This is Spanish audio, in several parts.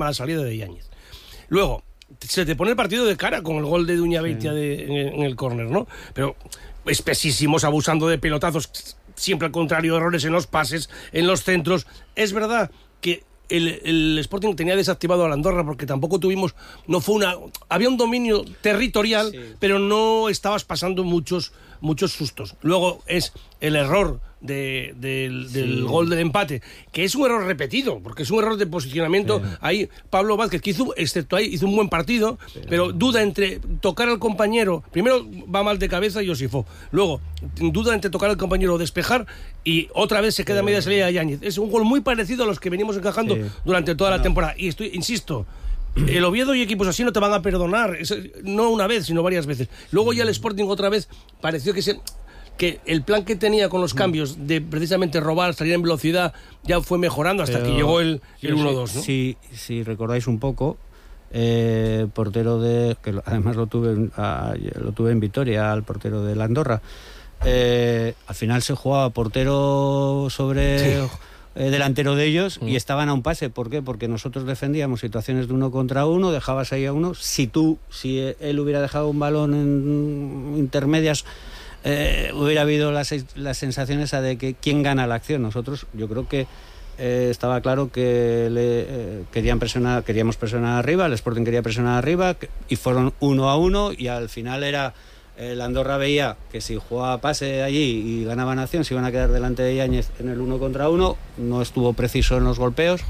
para la salida de Yáñez. Luego, se te pone el partido de cara con el gol de Duñabeitia en el córner, ¿no? Pero espesísimos, abusando de pelotazos, siempre al contrario, errores en los pases, en los centros. Es verdad que el Sporting tenía desactivado a la Andorra porque tampoco tuvimos, había un dominio territorial, pero no estabas pasando muchos sustos. Luego es el error del gol del empate, que es un error repetido, porque es un error de posicionamiento. Ahí Pablo Vázquez, que hizo un buen partido, pero duda entre tocar al compañero, primero va mal de cabeza y Josifo, luego duda entre tocar al compañero o despejar, y otra vez se queda media salida de Yáñez. Es un gol muy parecido a los que venimos encajando durante toda la temporada, y insisto, el Oviedo y equipos así no te van a perdonar, no una vez, sino varias veces. Luego ya el Sporting otra vez pareció que el plan que tenía con los cambios de precisamente robar, salir en velocidad, ya fue mejorando hasta que llegó el 1-2, ¿no? Si recordáis un poco, portero que además lo tuve en Vitoria, al portero de la Andorra, al final se jugaba portero sobre delantero de ellos y estaban a un pase. ¿Por qué? Porque nosotros defendíamos situaciones de 1 contra 1, dejabas ahí a uno. Si él hubiera dejado un balón en intermedias, hubiera habido la sensación esa de que quién gana la acción. Nosotros, yo creo que estaba claro que queríamos presionar arriba, el Sporting quería presionar arriba, y fueron 1-1, y al final la Andorra veía que si jugaba pase allí y ganaban acción, se iban a quedar delante de Yáñez en el 1 contra 1, no estuvo preciso en los golpeos.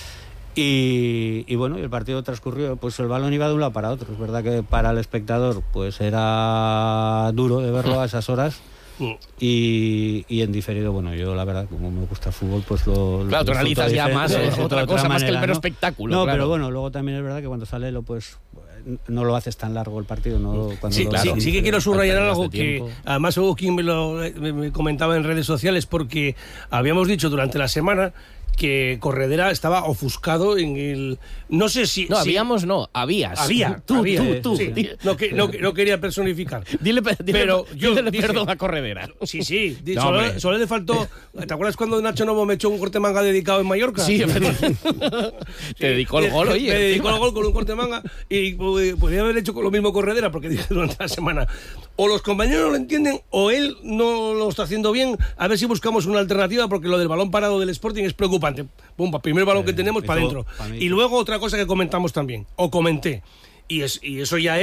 Y bueno, el partido transcurrió, pues el balón iba de un lado para otro. Es verdad que para el espectador pues era duro de verlo a esas horas, y en diferido, bueno, yo la verdad, como me gusta el fútbol, pues lo tú analizas ya más otra cosa, más que el mero espectáculo. No, claro. pero bueno, luego también es verdad que cuando sale pues no lo haces tan largo el partido, ¿no? Sí que quiero subrayar algo que además hubo quien me comentaba en redes sociales, porque habíamos dicho durante la semana que Corredera estaba ofuscado en el... No sé si... No, habíamos no, habías. Tú. Sí. No quería personificar. Dile perdón a Corredera. Sí. Solo le faltó... ¿Te acuerdas cuando Nacho Novo me echó un corte manga dedicado en Mallorca? Sí, te dedicó el gol, oye. Me dedicó el gol con un corte manga, y podría haber hecho con lo mismo Corredera, porque dije durante la semana, o los compañeros no lo entienden o él no lo está haciendo bien. A ver si buscamos una alternativa, porque lo del balón parado del Sporting es preocupante. Pumba, primer balón que tenemos para adentro. Y luego otra cosa que comentamos también, o comenté, y eso ya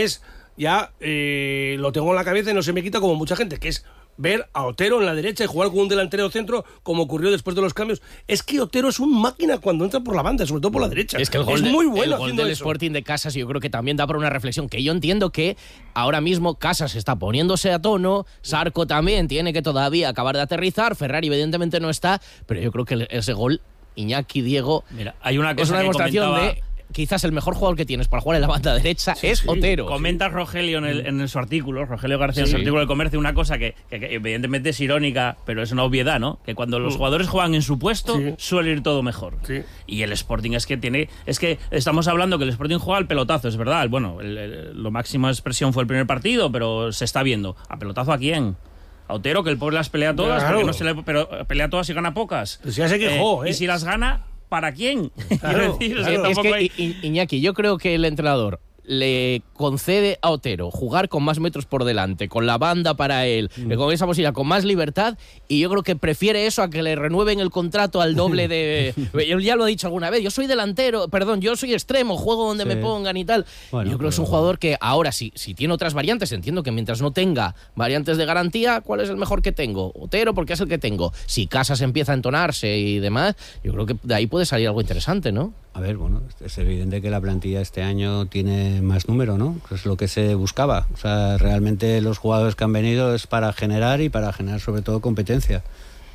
lo tengo en la cabeza y no se me quita, como mucha gente, que es ver a Otero en la derecha y jugar con un delantero centro, como ocurrió después de los cambios. Es que Otero es un máquina cuando entra por la banda, sobre todo por la derecha. Es que el gol muy bueno. El gol del Sporting de Casas, yo creo que también da para una reflexión, que yo entiendo que ahora mismo Casas está poniéndose a tono, Sarco también tiene que todavía acabar de aterrizar, Ferrari evidentemente no está, pero yo creo que ese gol, Iñaki, Diego, mira, hay una cosa es una que demostración comentaba... de quizás el mejor jugador que tienes para jugar en la banda derecha es Otero. Comenta Rogelio en su artículo, Rogelio García en su artículo de Comercio, una cosa que evidentemente es irónica, pero es una obviedad, ¿no? Que cuando los jugadores juegan en su puesto, suele ir todo mejor. Sí. Y el Sporting es que estamos hablando que el Sporting juega al pelotazo, es verdad. Bueno, lo máxima expresión fue el primer partido, pero se está viendo. ¿A pelotazo a quién? A Otero, que el pobre las pelea todas, claro. pero pelea todas y gana pocas. Pues ya se quejó, Y si las gana, ¿para quién? Claro, es que, Iñaki, yo creo que el entrenador le concede a Otero jugar con más metros por delante, con la banda para él, con esa posibilidad, con más libertad, y yo creo que prefiere eso a que le renueven el contrato al doble de... Él ya lo ha dicho alguna vez, yo soy yo soy extremo, juego donde me pongan y tal. Bueno, yo creo que es un jugador que ahora, si tiene otras variantes, entiendo que mientras no tenga variantes de garantía, ¿cuál es el mejor que tengo? Otero, porque es el que tengo. Si Casas empieza a entonarse y demás, yo creo que de ahí puede salir algo interesante, ¿no? A ver, bueno, es evidente que la plantilla este año tiene más número, ¿no? Es lo que se buscaba. O sea, realmente los jugadores que han venido es para generar sobre todo competencia.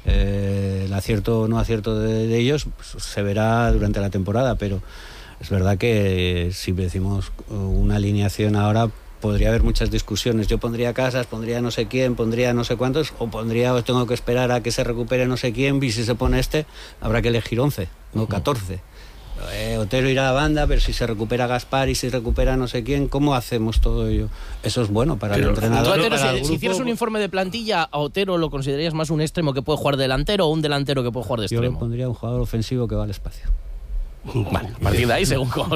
El acierto o no acierto de ellos pues, se verá durante la temporada, pero es verdad que si decimos una alineación ahora, podría haber muchas discusiones. Yo pondría Casas, pondría no sé quién, pondría no sé cuántos, o tengo que esperar a que se recupere no sé quién, y si se pone habrá que elegir 11, no 14. Otero irá a la banda, pero si se recupera Gaspar y si recupera no sé quién, ¿cómo hacemos todo ello? Eso es bueno para el entrenador. Otero, si hicieras un informe de plantilla, ¿a Otero lo considerarías más un extremo que puede jugar delantero o un delantero que puede jugar de extremo? Yo le pondría un jugador ofensivo que va al espacio. Vale, a partir de ahí, según cómo